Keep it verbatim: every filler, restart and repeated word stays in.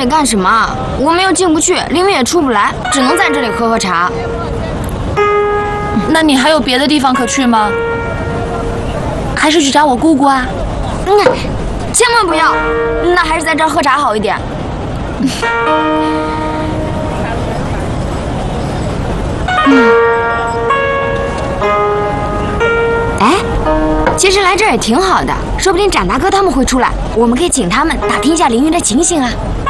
里干什么？我们又进不去，凌云也出不来，只能在这里喝喝茶。 那你还有别的地方可去吗？还是去找我姑姑啊？ 嗯，千万不要，那还是在这儿喝茶好一点。嗯。哎，其实来这儿也挺好的，说不定展大哥他们会出来，我们可以请他们打听一下凌云的情形啊。